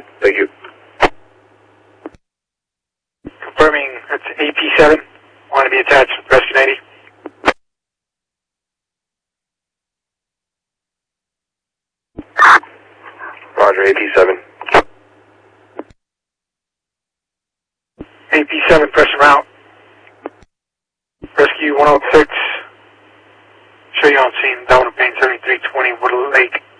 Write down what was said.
10. Thank you. Confirming that's AP7. Want to be attached with Rescue 90. Roger, AP7. AP7, press him out. Rescue 106. Show you on scene, Delta Pain 7320, Wood Lake.